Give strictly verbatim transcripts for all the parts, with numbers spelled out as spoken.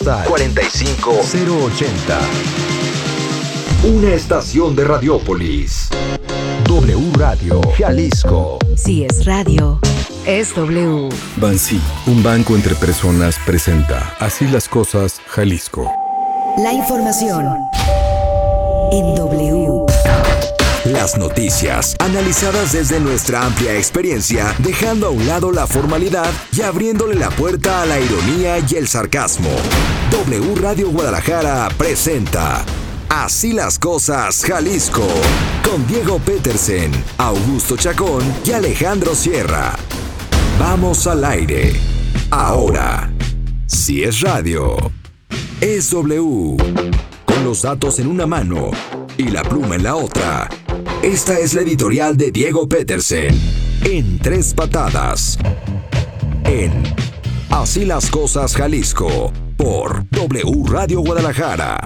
postal cuarenta y cinco cero ochenta. Una estación de Radiópolis. W Radio Jalisco. Si es radio, es W. Bansi, un banco entre personas, presenta Así las Cosas, Jalisco. La información en W. Las noticias, analizadas desde nuestra amplia experiencia, dejando a un lado la formalidad y abriéndole la puerta a la ironía y el sarcasmo. W Radio Guadalajara presenta Así las Cosas, Jalisco, con Diego Petersen, Augusto Chacón y Alejandro Sierra. Vamos al aire. Ahora, si es radio, es W. Con los datos en una mano y la pluma en la otra. Esta es la editorial de Diego Petersen, en tres patadas. En Así las Cosas, Jalisco, por W Radio Guadalajara.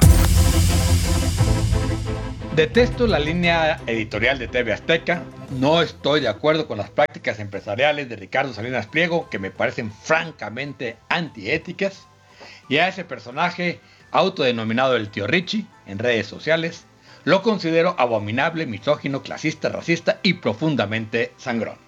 Detesto la línea editorial de T V Azteca. No estoy de acuerdo con las prácticas empresariales de Ricardo Salinas Pliego, que me parecen francamente antiéticas. Y a ese personaje autodenominado el tío Richie en redes sociales, lo considero abominable, misógino, clasista, racista y profundamente sangrón.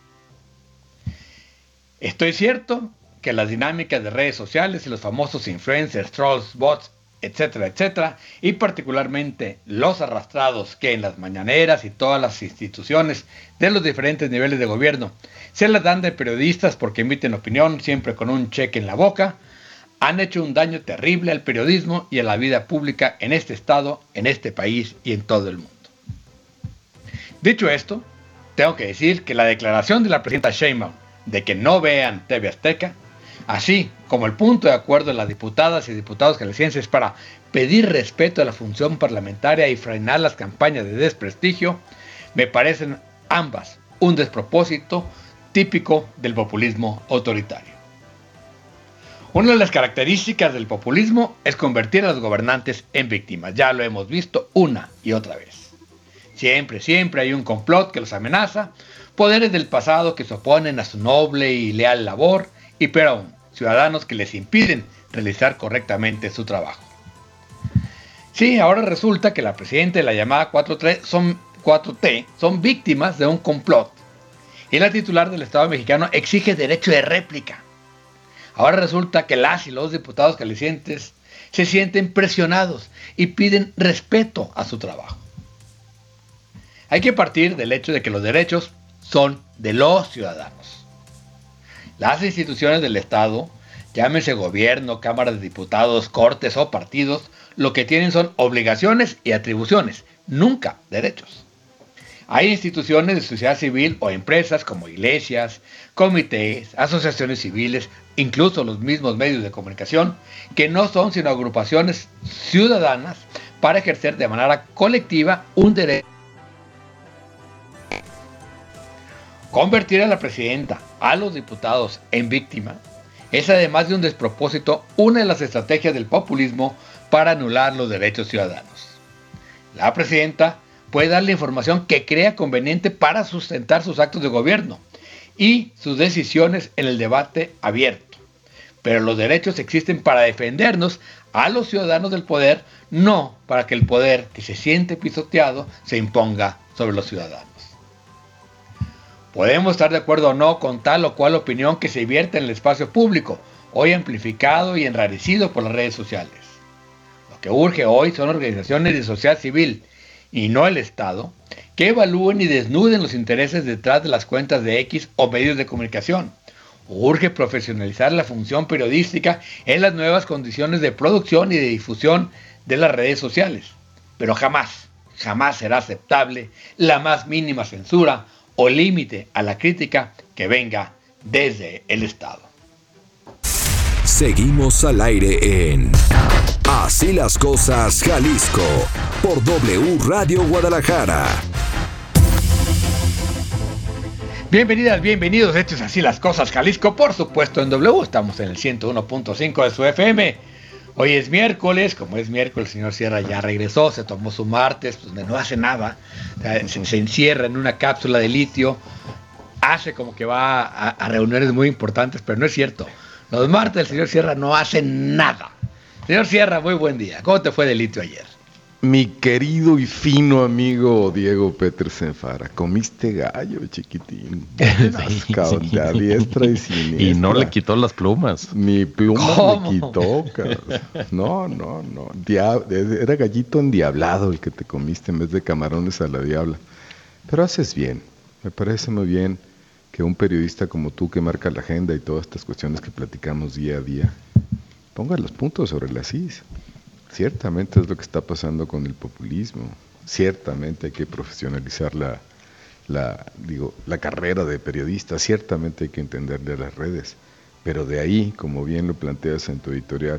Estoy cierto que las dinámicas de redes sociales y los famosos influencers, trolls, bots, etcétera, etcétera, y particularmente los arrastrados que en las mañaneras y todas las instituciones de los diferentes niveles de gobierno se las dan de periodistas porque emiten opinión siempre con un cheque en la boca, han hecho un daño terrible al periodismo y a la vida pública en este estado, en este país y en todo el mundo. Dicho esto, tengo que decir que la declaración de la presidenta Sheinbaum de que no vean T V Azteca, así como el punto de acuerdo de las diputadas y diputados jaliscienses para pedir respeto a la función parlamentaria y frenar las campañas de desprestigio, me parecen ambas un despropósito típico del populismo autoritario. Una de las características del populismo es convertir a los gobernantes en víctimas. Ya lo hemos visto una y otra vez. Siempre, siempre hay un complot que los amenaza, poderes del pasado que se oponen a su noble y leal labor, y peor aún, ciudadanos que les impiden realizar correctamente su trabajo. Sí, ahora resulta que la presidenta y la llamada cuatro T son, cuatro T son víctimas de un complot, y la titular del Estado mexicano exige derecho de réplica. Ahora resulta que las y los diputados jaliscienses se sienten presionados y piden respeto a su trabajo. Hay que partir del hecho de que los derechos son de los ciudadanos. Las instituciones del Estado, llámese gobierno, Cámara de Diputados, Cortes o partidos, lo que tienen son obligaciones y atribuciones, nunca derechos. Hay instituciones de sociedad civil o empresas como iglesias, comités, asociaciones civiles, incluso los mismos medios de comunicación, que no son sino agrupaciones ciudadanas para ejercer de manera colectiva un derecho. Convertir a la presidenta, a los diputados en víctima, es además de un despropósito una de las estrategias del populismo para anular los derechos ciudadanos. La presidenta puede dar la información que crea conveniente para sustentar sus actos de gobierno y sus decisiones en el debate abierto. Pero los derechos existen para defendernos a los ciudadanos del poder, no para que el poder que se siente pisoteado se imponga sobre los ciudadanos. Podemos estar de acuerdo o no con tal o cual opinión que se vierte en el espacio público, hoy amplificado y enrarecido por las redes sociales. Lo que urge hoy son organizaciones de sociedad civil, y no el Estado, que evalúen y desnuden los intereses detrás de las cuentas de X o medios de comunicación. Urge profesionalizar la función periodística en las nuevas condiciones de producción y de difusión de las redes sociales. Pero jamás, jamás será aceptable la más mínima censura o límite a la crítica que venga desde el Estado. Seguimos al aire en Así las Cosas, Jalisco, por W Radio Guadalajara. Bienvenidas, bienvenidos, esto es Así las Cosas, Jalisco, por supuesto en W, estamos en el ciento uno punto cinco de su F M. Hoy es miércoles, como es miércoles el señor Sierra ya regresó, se tomó su martes, pues no hace nada, se, se encierra en una cápsula de litio, hace como que va a, a reuniones muy importantes, pero no es cierto. Los martes el señor Sierra no hace nada. Señor Sierra, muy buen día. ¿Cómo te fue de litio ayer? Mi querido y fino amigo Diego Petersen Fara, comiste gallo, chiquitín. Rascado de a diestra y siniestra. Y no le quitó las plumas. Ni plumas ¿Cómo? le quitó, cabrón. No, no, no. Dia- Era gallito endiablado el que te comiste en vez de camarones a la diabla. Pero haces bien. Me parece muy bien que un periodista como tú, que marca la agenda y todas estas cuestiones que platicamos día a día, ponga los puntos sobre las is. Ciertamente es lo que está pasando con el populismo. Ciertamente hay que profesionalizar la, la, digo, la carrera de periodista. Ciertamente hay que entenderle a las redes. Pero de ahí, como bien lo planteas en tu editorial,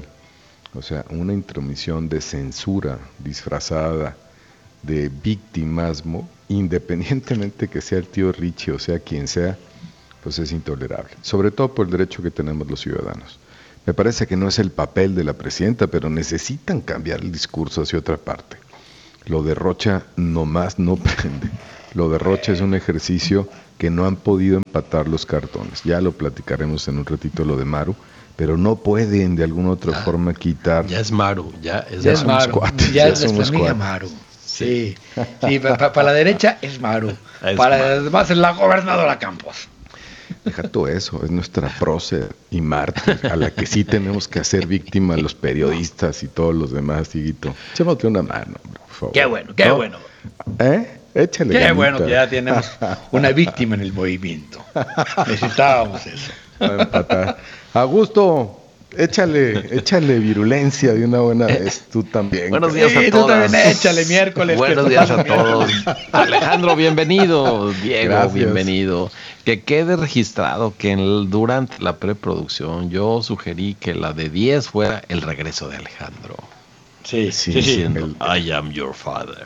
o sea, una intromisión de censura disfrazada de victimismo, independientemente que sea el tío Richie o sea quien sea, pues es intolerable. Sobre todo por el derecho que tenemos los ciudadanos. Me parece que no es el papel de la presidenta, pero necesitan cambiar el discurso hacia otra parte. Lo de Rocha nomás no prende. Lo de Rocha es un ejercicio que no han podido empatar los cartones. Ya lo platicaremos en un ratito lo de Maru, pero no pueden de alguna otra ah, forma quitar. Ya es Maru, ya es, ya es Maru. Cuates, ya, ya es es nuestra amiga Maru. Sí, sí, para pa la derecha es Maru. Es para Maru. Los demás es la gobernadora Campos. Deja todo eso, es nuestra prócer y mártir, a la que sí tenemos que hacer víctima los periodistas y todos los demás, Higuito. Echémosle una mano, por favor. Qué bueno, qué ¿no? bueno. ¿Eh? Échale. Qué ganita. Bueno que ya tenemos una víctima en el movimiento. Necesitábamos eso. A empatar. Augusto, échale, échale virulencia de una buena vez, tú también. Buenos días sí, a tú todos. También, échale miércoles. Buenos días a todos. Alejandro, bienvenido. Diego, gracias. Bienvenido. Que quede registrado que en el, durante la preproducción yo sugerí que la de diez fuera el regreso de Alejandro. Sí, sí, sí. Diciendo, el... I am your father.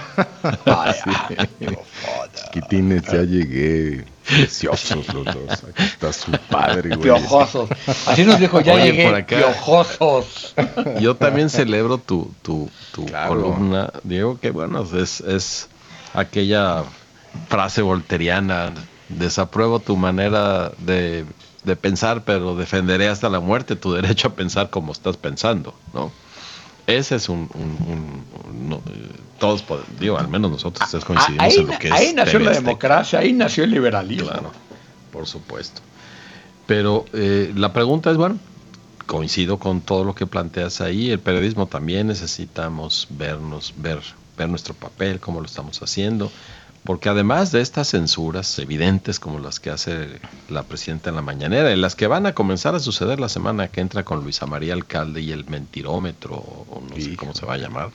I am your father. Chiquitines, ya llegué. Preciosos los dos. Aquí está su padre, güey. Piojosos. Así nos dijo, ya Oye, llegué, por acá, piojosos. Yo también celebro tu, tu, tu claro. columna, Diego, que bueno, es, es aquella frase volteriana. Desapruebo tu manera de, de pensar, pero defenderé hasta la muerte tu derecho a pensar como estás pensando, ¿no? Ese es un... un, un, un no, todos, digo, al menos nosotros ustedes coincidimos ahí, en lo que ahí es... Ahí nació la democracia, ahí nació el liberalismo. Claro, por supuesto. Pero eh, la pregunta es, bueno, coincido con todo lo que planteas ahí, el periodismo también necesitamos vernos, ver, ver nuestro papel, cómo lo estamos haciendo, porque además de estas censuras evidentes como las que hace la presidenta en la mañanera, y las que van a comenzar a suceder la semana que entra con Luisa María Alcalde y el mentirómetro, o no sé cómo se va a llamar.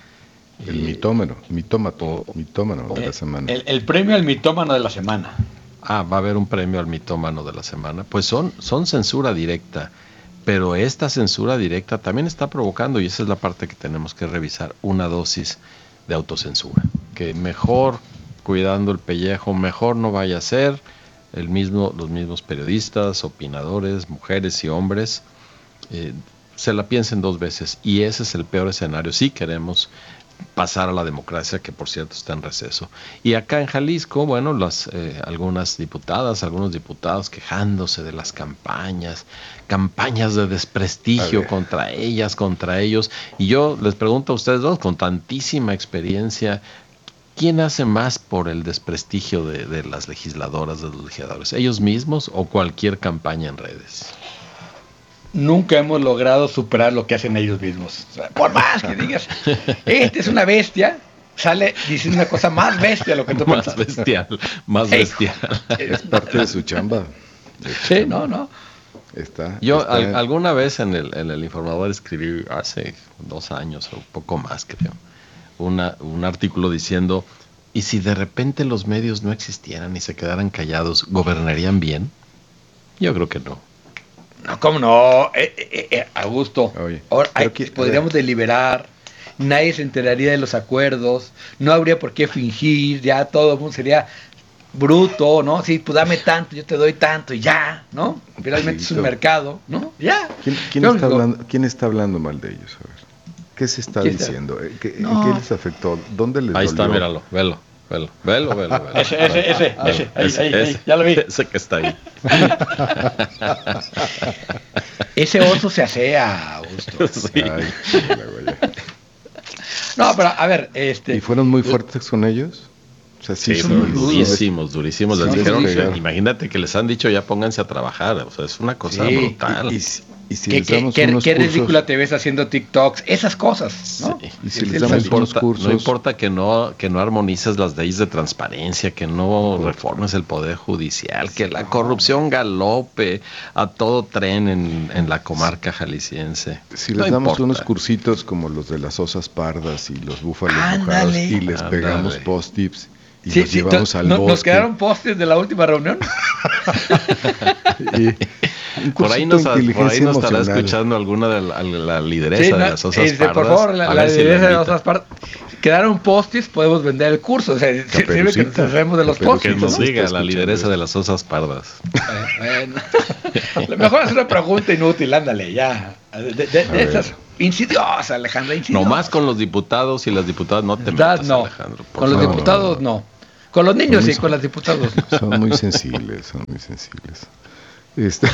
El eh, mitómano, mitómato, mitómano de la semana. El, el premio al mitómano de la semana. Ah, va a haber un premio al mitómano de la semana. Pues son, son censura directa, pero esta censura directa también está provocando, y esa es la parte que tenemos que revisar, una dosis de autocensura, que mejor... cuidando el pellejo, mejor no vaya a ser el mismo, los mismos periodistas, opinadores, mujeres y hombres, eh, se la piensen dos veces, y ese es el peor escenario si queremos pasar a la democracia, que por cierto está en receso. Y acá en Jalisco, bueno, las eh, algunas diputadas, algunos diputados quejándose de las campañas, campañas de desprestigio contra ellas, contra ellos, y yo les pregunto a ustedes dos, con tantísima experiencia, ¿quién hace más por el desprestigio de, de las legisladoras, de los legisladores? ¿Ellos mismos o cualquier campaña en redes? Nunca hemos logrado superar lo que hacen ellos mismos. Por más que digas, este es una bestia, sale diciendo una cosa más bestia lo que tú Más pensas. bestial, más hey, bestial. Es parte de su chamba. Sí, no, no. Está, Yo está... Al, alguna vez en el, en el Informador escribí hace dos años o un poco más, creo. Una, un artículo diciendo, ¿y si de repente los medios no existieran y se quedaran callados, gobernarían bien? Yo creo que no. No, ¿cómo no? Eh, eh, eh, Augusto, Oye, ahora hay, que, podríamos deliberar, nadie se enteraría de los acuerdos, no habría por qué fingir, ya todo el mundo sería bruto, ¿no? Sí, pues dame tanto, yo te doy tanto y ya, ¿no? Finalmente sí, es un mercado, ¿no? Ya. ¿Quién, quién, está hablando, ¿Quién está hablando mal de ellos? A ver. ¿Qué se está diciendo? ¿Qué, no. ¿Qué les afectó? ¿Dónde les Ahí dolió? está, míralo, velo. Velo, velo, velo, velo. Ese, ese, ese, Velo. ese, ahí, Ese, ahí, ahí, ese, ya lo vi. Ese que está ahí. Ese oso se asea, Augusto. Sí. Ay, la güey. No, pero a ver, este... ¿Y fueron muy fuertes con ellos? O sea, sí, Sí, son pero muy duros. durísimos, durísimos. Les Sí, dijeron, sí, sí. imagínate que les han dicho ya pónganse a trabajar. O sea, es una cosa Sí, brutal. Y, y si- y si ¿Qué, les qué, damos qué, unos qué cursos, ridícula te ves haciendo TikToks? Esas cosas, ¿no? Sí. Y si Sí, les sí, No damos sí. unos importa, cursos. no importa que no, que no armonices las leyes de transparencia, que no reformes el poder judicial, que la corrupción galope a todo tren en, en la comarca jalisciense. Si No les damos importa. unos cursitos como los de las osas pardas y los búfalos Ándale. mojados y les Ándale. pegamos post-tips y Sí, los sí, llevamos to- al no- bosque. ¿Nos quedaron postes de la última reunión? Y un Por ahí, cursito nos, de por ahí inteligencia nos estará emocional. escuchando alguna de la, la lideresa Sí, de no, las osas este, pardas. por favor, la, A la ver si lideresa de invita. osas pardas. Quedaron postis, podemos vender el curso. O sea, sirve que nos Caperucita. deshacemos de los Caperucita. Que postis. nos ¿no? diga Está la escuchando lideresa esto. de las osas pardas. Eh, bueno. Lo mejor es una pregunta inútil, ándale, ya. De, de- de A ver. esas insidiosas, Alejandra, insidiosas. No más con los diputados y las diputadas no te Da- metas, no. Alejandro. por Con los favor. diputados no. Con los niños Son muy sí, con las diputados no. Son muy sensibles, son muy sensibles. Este,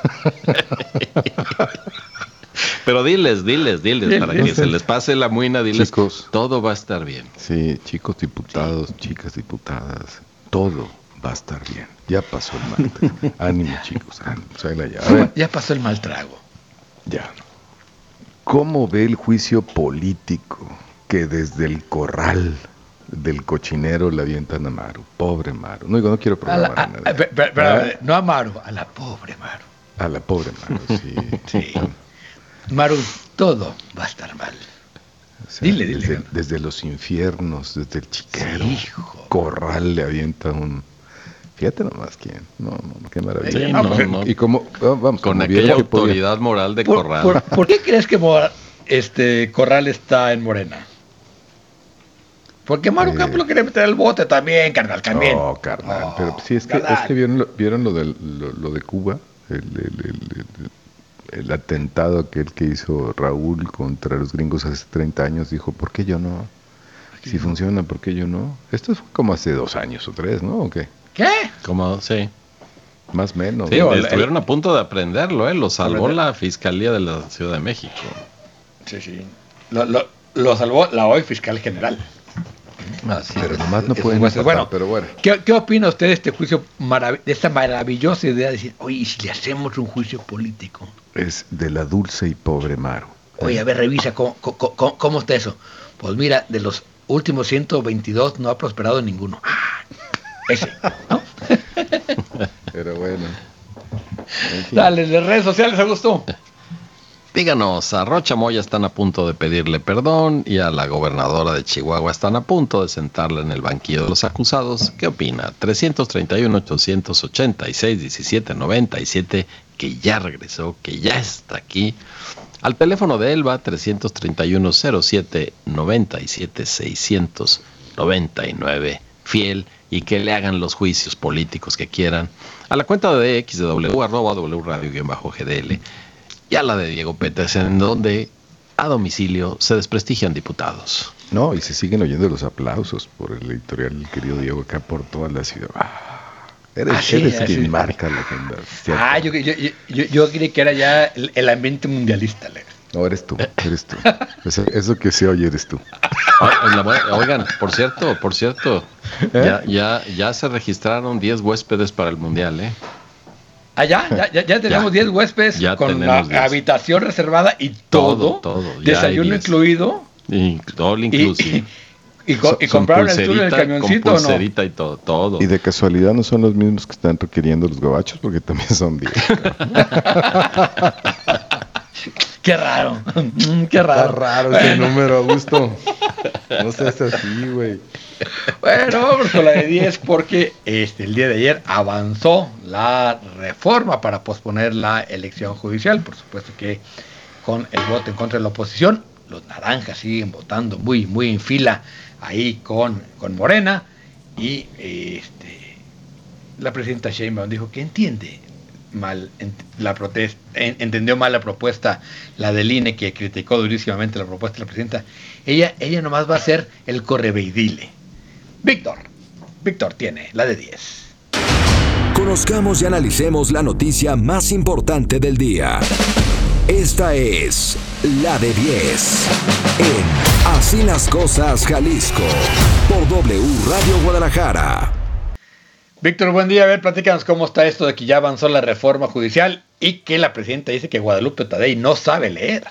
Pero diles, diles, diles, Diles. para que se les pase la muina, diles, Chicos. todo va a estar bien. sí, chicos diputados, chicas diputadas, todo va a estar bien. Ya pasó el martes. Ánimo, chicos, ánimo. Sáquenla ya. A ver, Ya pasó el mal trago. ya. ¿Cómo ve el juicio político que desde el corral del cochinero le avientan a Maru? Pobre Maru. No digo, no quiero A la- programar a, a- nadie. a- pe- pe- pero, ¿Ah? eh, no a Maru, a la pobre Maru. A la pobre Maru, sí. Sí. Maru, todo va a estar mal. O sea, Dile, dile. Desde, desde los infiernos, desde el chiquero, Sí, hijo. corral le avienta un... Fíjate nomás quién. No, no, no, qué maravilla. Sí, no, Y- no. Y como, ah, vamos, Con como aquella vieron que podía- autoridad moral de ¿Por, Corral. por- por qué crees que Mor- este Corral está en Morena? Porque Maru Eh. Campos lo quiere meter al bote también, carnal, también. No, carnal, Oh, pero sí, es que, carnal. es que vieron, lo, vieron lo, del, lo, lo de Cuba, el, el, el- el- el atentado aquel que hizo Raúl contra los gringos hace treinta años, dijo, ¿por qué yo no? Si funciona, ¿por qué yo no? Esto fue como hace dos años o tres, ¿no? ¿O qué? ¿Qué? Como, sí. Más o menos. Sí, Digo, el- estuvieron a punto de aprenderlo, ¿eh? Lo salvó Aprender. la Fiscalía de la Ciudad de México. Sí, sí. Lo, lo, lo salvó la hoy fiscal general. Así Pero es. nomás no Esos pueden jueces. empatar, Bueno, pero bueno. ¿qué, ¿qué opina usted de este juicio, marav- de esta maravillosa idea de decir, oye, ¿y si le hacemos un juicio político? Es de la dulce y pobre Maru. Oye, a ver, revisa cómo, cómo, cómo- cómo está eso. Pues mira, de los últimos ciento veintidós no ha prosperado ninguno. Ah, ese, ¿no? Pero bueno. En fin. Dale, de redes sociales, Augusto. Díganos, a Rocha Moya están a punto de pedirle perdón y a la gobernadora de Chihuahua están a punto de sentarla en el banquillo de los acusados. ¿Qué opina? trescientos treinta y uno, ochocientos ochenta y seis, diecisiete noventa y siete, que ya regresó, que ya está aquí. Al teléfono de Elba, trescientos treinta y uno, cero siete, noventa y siete, seiscientos noventa y nueve, fiel, y que le hagan los juicios políticos que quieran. A la cuenta de X de W, arroba W Radio-G D L. Y a la de Diego Peters, en donde a domicilio se desprestigian diputados. No, y se siguen oyendo los aplausos por el editorial del querido Diego acá por toda la ciudad. Ah, eres Ah, sí, eres ah, quien sí. marca la agenda. ¿cierto? Ah, yo, yo, yo, yo, yo creí que era ya el, el ambiente mundialista. Le. No, eres tú, eres tú. Eso, eso que se oye eres tú. O- la bu- Oigan, por cierto, por cierto, ya, ya, ya se registraron diez huéspedes para el Mundial, ¿eh? Ah, ya, ya, ya, ya tenemos diez huéspedes ya con tenemos la diez. habitación reservada y todo, Todo, todo, ya hay desayuno diez. incluido. Y all Y, inclusive. y, y co- y Son compraron el tour del pulserita, camioncito, con ¿o no? pulserita y todo, todo. Y de casualidad no son los mismos que están requiriendo los gabachos, porque también son diez. Qué raro, Mm, qué raro. raro ese número, Augusto. No seas así, güey. Bueno, vamos con la de diez porque este, el día de ayer avanzó la reforma para posponer la elección judicial. Por supuesto que con el voto en contra de la oposición, los naranjas siguen votando muy, muy en fila ahí con, con Morena. Y este, la presidenta Sheinbaum dijo que entiende mal ent- la protesta, en- entendió mal la propuesta, la del I N E, que criticó durísimamente la propuesta de la presidenta. Ella, ella nomás va a ser el correveidile. Víctor. Víctor tiene la de diez. Conozcamos y analicemos la noticia más importante del día. Esta es la de diez en Así las Cosas Jalisco por W Radio Guadalajara. Víctor, buen día. A ver, platícanos cómo está esto de que ya avanzó la reforma judicial y que la presidenta dice que Guadalupe Tadei no sabe leer.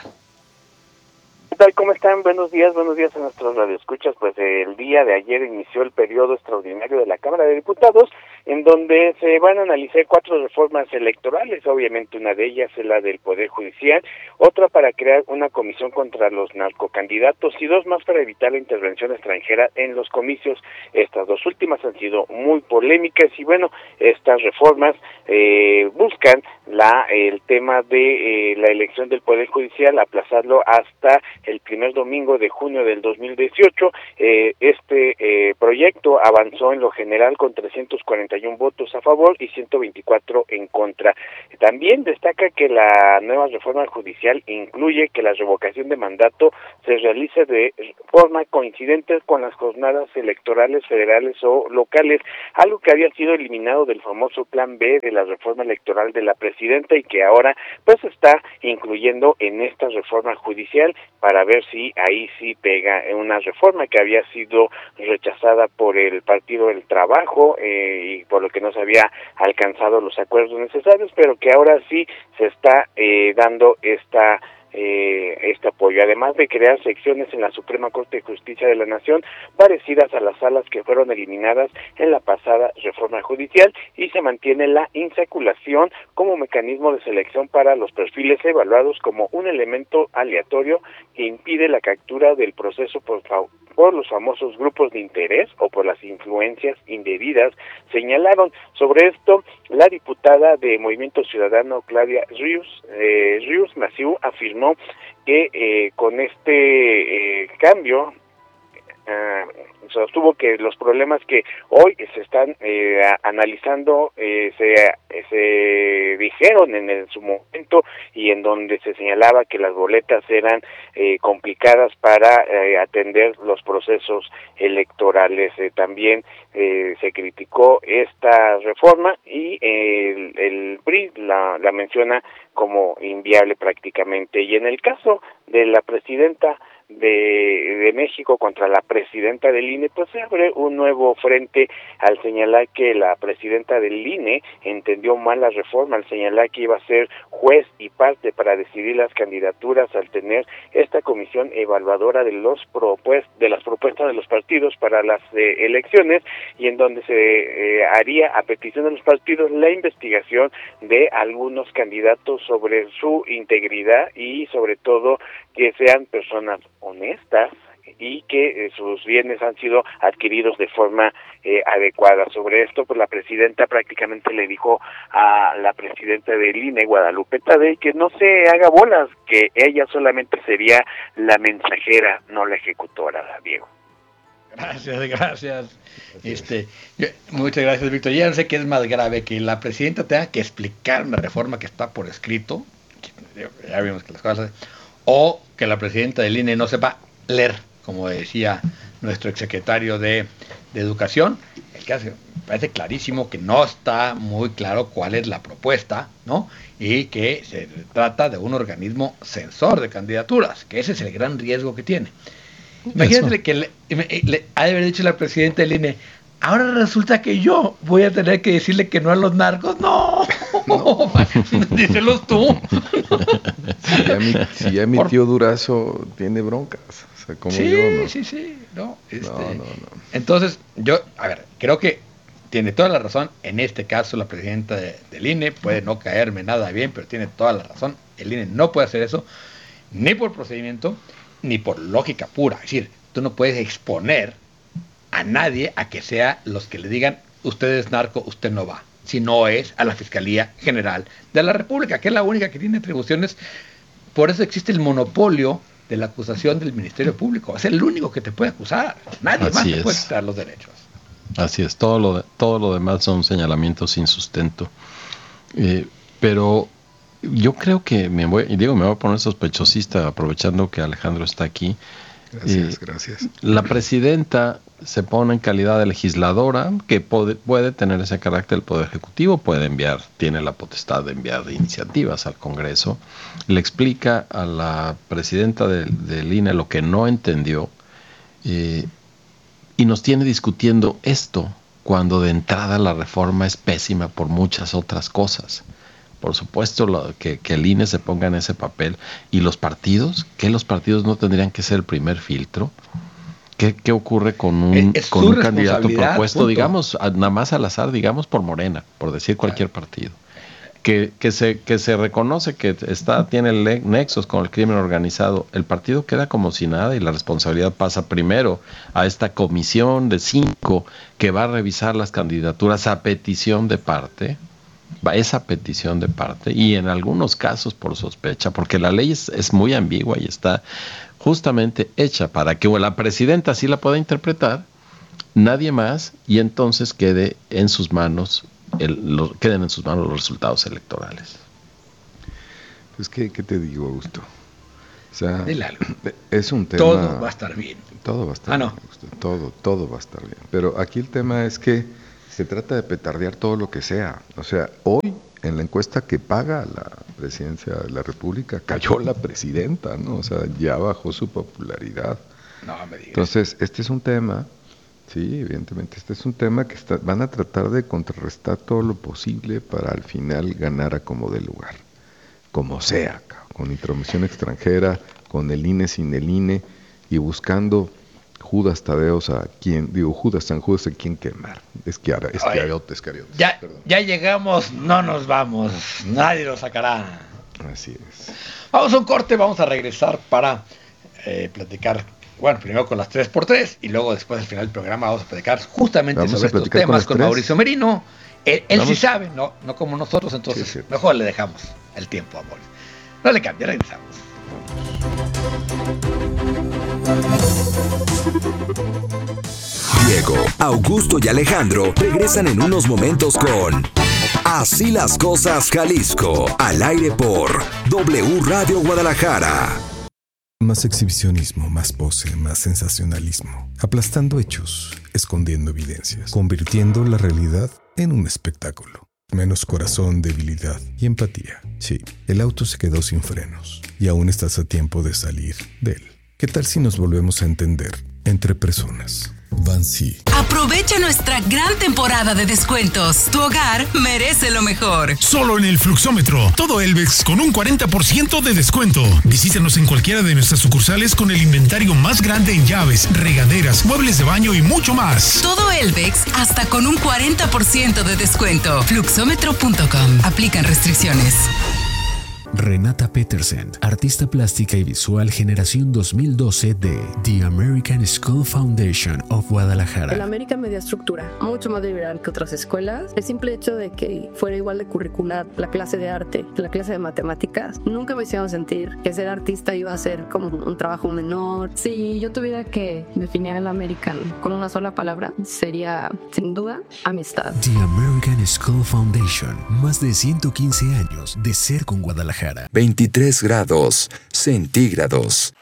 ¿Qué tal? ¿Cómo están? Buenos días, buenos días a nuestros radioescuchas. Pues el día de ayer inició el periodo extraordinario de la Cámara de Diputados, en donde se van a analizar cuatro reformas electorales. Obviamente una de ellas es la del Poder Judicial, otra para crear una comisión contra los narcocandidatos y dos más para evitar la intervención extranjera en los comicios. Estas dos últimas han sido muy polémicas y bueno, estas reformas eh, buscan la el tema de eh, la elección del Poder Judicial, aplazarlo hasta el primer domingo de junio del dos mil dieciocho. Eh, este eh, proyecto avanzó en lo general con trescientos cuarenta y uno votos a favor y ciento veinticuatro en contra. También destaca que la nueva reforma judicial incluye que la revocación de mandato se realice de forma coincidente con las jornadas electorales federales o locales, algo que había sido eliminado del famoso Plan B de la reforma electoral de la presidenta y que ahora pues está incluyendo en esta reforma judicial para ver si ahí sí pega una reforma que había sido rechazada por el Partido del Trabajo eh, y por lo que no se había alcanzado los acuerdos necesarios, pero que ahora sí se está eh, dando esta Eh, este apoyo, además de crear secciones en la Suprema Corte de Justicia de la Nación parecidas a las salas que fueron eliminadas en la pasada reforma judicial, y se mantiene la insaculación como mecanismo de selección para los perfiles evaluados como un elemento aleatorio que impide la captura del proceso por, por los famosos grupos de interés o por las influencias indebidas, señalaron. Sobre esto, la diputada de Movimiento Ciudadano Claudia Ríos, eh, Ríos Massieu afirmó que eh, con este eh, cambio eh, sostuvo que los problemas que hoy se están eh, a, analizando eh, se, se dijeron en, el, en su momento, y en donde se señalaba que las boletas eran eh, complicadas para eh, atender los procesos electorales. Eh, también eh, se criticó esta reforma y eh, el, el P R I la, la menciona como inviable prácticamente. Y en el caso de la presidenta de, de México contra la presidenta del I N E, pues se abre un nuevo frente al señalar que la presidenta del I N E entendió mal la reforma, al señalar que iba a ser juez y parte para decidir las candidaturas al tener esta comisión evaluadora de los propuest de las propuestas de los partidos para las eh, elecciones, y en donde se eh, haría a petición de los partidos la investigación de algunos candidatos sobre su integridad y sobre todo que sean personas honestas y que eh, sus bienes han sido adquiridos de forma eh, adecuada. Sobre esto, pues la presidenta prácticamente le dijo a la presidenta del I N E, Guadalupe Tadei, que no se haga bolas, que ella solamente sería la mensajera, no la ejecutora, Diego. Gracias, gracias. Este, yo, muchas gracias, Víctor. Ya no sé qué es más grave, que la presidenta tenga que explicar una reforma que está por escrito, ya vimos que las cosas, o que la presidenta del I N E no sepa leer, como decía nuestro exsecretario de, de Educación. El caso me parece clarísimo que no está muy claro cuál es la propuesta, ¿no? Y que se trata de un organismo censor de candidaturas, que ese es el gran riesgo que tiene. Imagínate que le, le ha de haber dicho la presidenta del I N E, ahora resulta que yo voy a tener que decirle que no a los narcos. ¡No! no. Díselos tú. Si ya mi, si ya mi Por... tío Durazo tiene broncas. O sea, como sí, yo, ¿no? sí, sí. No, este, no, no, no. Entonces, yo, a ver, creo que tiene toda la razón. En este caso, la presidenta de, del I N E puede no caerme nada bien, pero tiene toda la razón. El I N E no puede hacer eso, ni por procedimiento, ni por lógica pura. Es decir, tú no puedes exponer a nadie a que sea los que le digan usted es narco, usted no va, si no es a la Fiscalía General de la República, que es la única que tiene atribuciones. Por eso existe el monopolio de la acusación del Ministerio Público. Es el único que te puede acusar. Nadie Así más te es. puede quitar los derechos. Así es, todo lo, de, todo lo demás son señalamientos sin sustento. Eh, pero yo creo que me voy, y digo, me voy a poner sospechosista aprovechando que Alejandro está aquí. Gracias, y gracias. La presidenta se pone en calidad de legisladora, que puede, puede tener ese carácter del Poder Ejecutivo, puede enviar, tiene la potestad de enviar iniciativas al Congreso. Le explica a la presidenta del, del I N E lo que no entendió, eh, y nos tiene discutiendo esto, cuando de entrada la reforma es pésima por muchas otras cosas. Por supuesto lo, que, que el I N E se ponga en ese papel. ¿Y los partidos? ¿Qué los partidos no tendrían que ser el primer filtro? ¿Qué, qué ocurre con un, con un candidato propuesto, punto. digamos, a, nada más al azar, digamos por Morena, por decir cualquier claro. partido? Que, que, se, que se reconoce que está, tiene nexos con el crimen organizado. El partido queda como si nada y la responsabilidad pasa primero a esta comisión de cinco que va a revisar las candidaturas a petición de parte. Esa petición de parte y en algunos casos por sospecha, porque la ley es, es muy ambigua y está justamente hecha para que la presidenta sí la pueda interpretar, nadie más, y entonces quede en sus manos el, lo, queden en sus manos los resultados electorales. Pues qué, qué te digo, Augusto. O sea, algo. Es un tema. Todo va a estar bien. Todo va a estar ah, bien, no. Augusto, todo, todo va a estar bien. Pero aquí el tema es que se trata de petardear todo lo que sea. O sea, hoy en la encuesta que paga la presidencia de la República cayó la presidenta, ¿no? O sea, ya bajó su popularidad. No me digas. Entonces, este es un tema, sí, evidentemente, este es un tema que está, van a tratar de contrarrestar todo lo posible para al final ganar a como de lugar. Como sea, con intromisión extranjera, con el I N E, sin el I N E, y buscando Judas Tadeos a quien, digo, Judas San Judas a quien quemar. Esquiara, esquiariote, esquiariote. Ya, ya llegamos, no nos vamos, nadie lo sacará. Así es. Vamos a un corte, vamos a regresar para eh, platicar, bueno, primero con las tres por tres y luego después al final del programa vamos a platicar justamente vamos sobre estos temas con, con Mauricio Merino. Él, él sí sabe, no, no como nosotros, entonces sí, sí. Mejor le dejamos el tiempo a Mauricio. No le cambie, regresamos. Diego, Augusto y Alejandro regresan en unos momentos con Así las Cosas Jalisco, al aire por W Radio Guadalajara. Más exhibicionismo, más pose, más sensacionalismo. Aplastando hechos, escondiendo evidencias, convirtiendo la realidad en un espectáculo. Menos corazón, debilidad y empatía. Sí, el auto se quedó sin frenos y aún estás a tiempo de salir de él. ¿Qué tal si nos volvemos a entender entre personas? Vansi. Aprovecha nuestra gran temporada de descuentos. Tu hogar merece lo mejor. Solo en el Fluxómetro. Todo Elvex con un cuarenta por ciento de descuento. Visítanos en cualquiera de nuestras sucursales con el inventario más grande en llaves, regaderas, muebles de baño y mucho más. Todo Elvex hasta con un cuarenta por ciento de descuento. Fluxómetro punto com. Aplican restricciones. Renata Petersen, artista plástica y visual generación dos mil doce de The American School Foundation of Guadalajara. El América Media Estructura, mucho más liberal que otras escuelas. El simple hecho de que fuera igual de curricular la clase de arte que la clase de matemáticas, nunca me hicieron sentir que ser artista iba a ser como un trabajo menor. Si yo tuviera que definir el American con una sola palabra, sería, sin duda, amistad. The American School Foundation, más de ciento quince años de ser con Guadalajara. veintitrés grados centígrados.